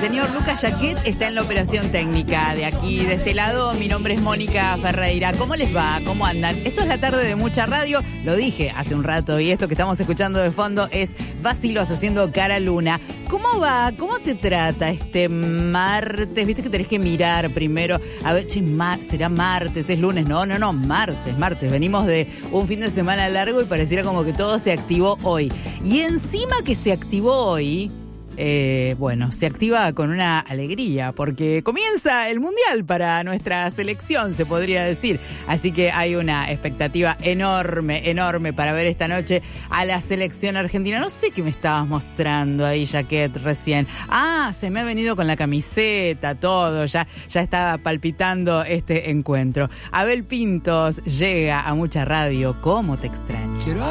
señor Lucas Jaquet está en la operación técnica de aquí, de este lado. Mi nombre es Mónica Ferreira. ¿Cómo les va? ¿Cómo andan? Esto es la tarde de mucha radio. Lo dije hace un rato y esto que estamos escuchando de fondo es Vacilos haciendo Cara Luna. ¿Cómo va? ¿Cómo te trata este martes? Viste que tenés que mirar primero. A ver, ¿será martes? ¿Es lunes? No, martes. Venimos de un fin de semana largo y pareciera como que todo se activó hoy. Y encima que se activó hoy... se activa con una alegría porque comienza el Mundial para nuestra selección, se podría decir. Así que hay una expectativa enorme para ver esta noche a la selección argentina. No sé qué me estabas mostrando ahí, Jaquet, recién. Se me ha venido con la camiseta, todo. Ya estaba palpitando este encuentro. Abel Pintos llega a mucha radio. ¿Cómo te extraño?